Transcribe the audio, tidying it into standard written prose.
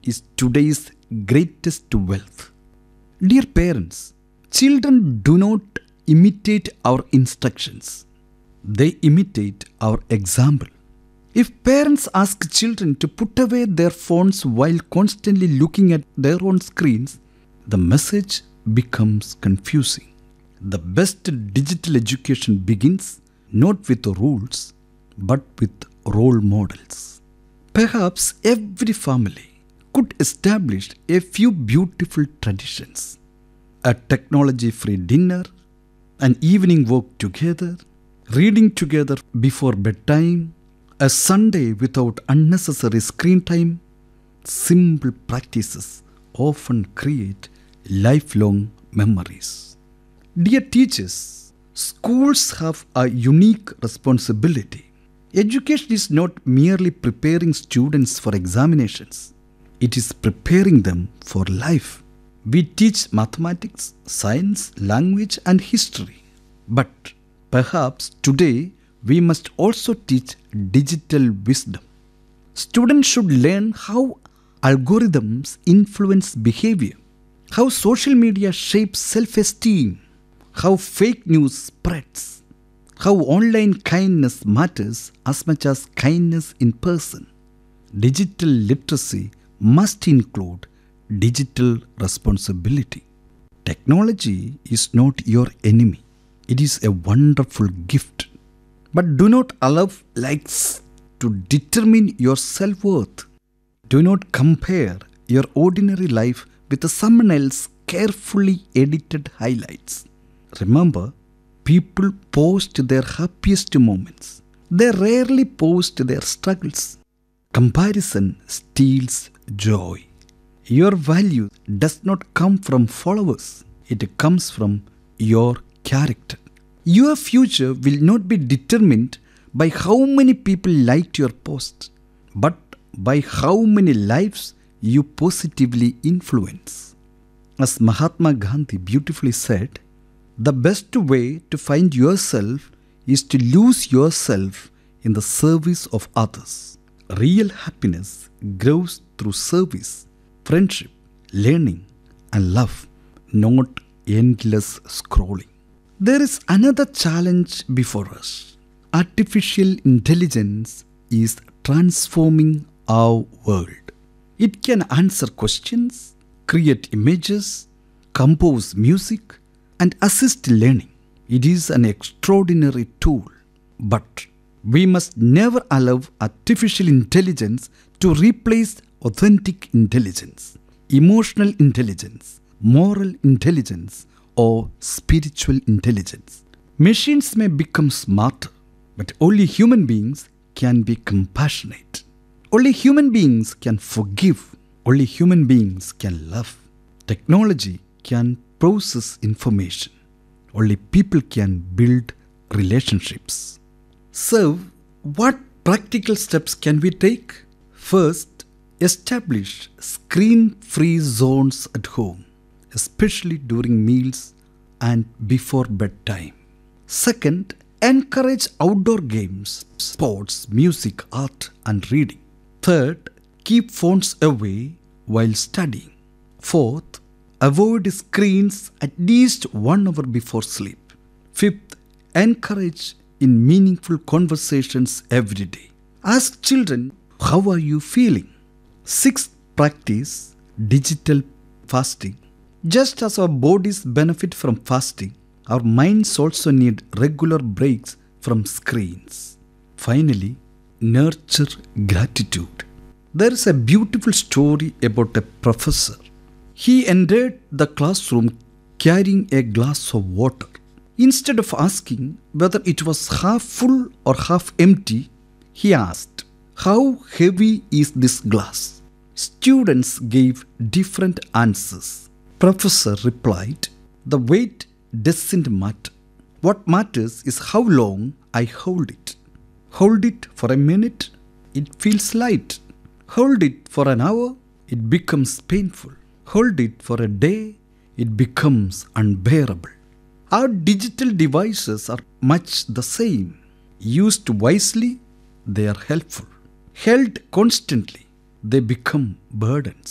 is today's greatest wealth. Dear parents, children do not imitate our instructions. They imitate our example. If parents ask children to put away their phones while constantly looking at their own screens, the message becomes confusing. The best digital education begins not with rules, but with role models. Perhaps every family could establish a few beautiful traditions. A technology-free dinner, an evening walk together, reading together before bedtime, a Sunday without unnecessary screen time. Simple practices often create lifelong memories. Dear teachers, schools have a unique responsibility. Education is not merely preparing students for examinations. It is preparing them for life. We teach mathematics, science, language, and history. But perhaps today we must also teach digital wisdom. Students should learn how algorithms influence behavior, how social media shapes self-esteem, how fake news spreads, how online kindness matters as much as kindness in person. Digital literacy must include digital responsibility. Technology is not your enemy. It is a wonderful gift. But do not allow likes to determine your self-worth. Do not compare your ordinary life with someone else's carefully edited highlights. Remember, people post their happiest moments. They rarely post their struggles. Comparison steals joy. Your value does not come from followers. It comes from your character. Your future will not be determined by how many people liked your post, but by how many lives you positively influence. As Mahatma Gandhi beautifully said, the best way to find yourself is to lose yourself in the service of others. Real happiness grows through service, friendship, learning, and love, not endless scrolling. There is another challenge before us. Artificial intelligence is transforming our world. It can answer questions, create images, compose music, and assist learning. It is an extraordinary tool, but we must never allow artificial intelligence to replace authentic intelligence, emotional intelligence, moral intelligence, or spiritual intelligence. Machines may become smarter, but only human beings can be compassionate. Only human beings can forgive. Only human beings can love. Technology can process information. Only people can build relationships. So, what practical steps can we take? First, establish screen-free zones at home, especially during meals and before bedtime. Second, encourage outdoor games, sports, music, art, and reading. Third, keep phones away while studying. Fourth, avoid screens at least 1 hour before sleep. Fifth, encourage in meaningful conversations every day. Ask children, how are you feeling? Sixth, practice digital fasting. Just as our bodies benefit from fasting, our minds also need regular breaks from screens. Finally, nurture gratitude. There is a beautiful story about a professor. He entered the classroom carrying a glass of water. Instead of asking whether it was half full or half empty, he asked, "How heavy is this glass?" Students gave different answers. Professor replied, "The weight doesn't matter. What matters is how long I hold it. Hold it for a minute, it feels light. Hold it for an hour, it becomes painful. Hold it for a day, it becomes unbearable." Our digital devices are much the same. Used wisely, they are helpful. Held constantly, they become burdens.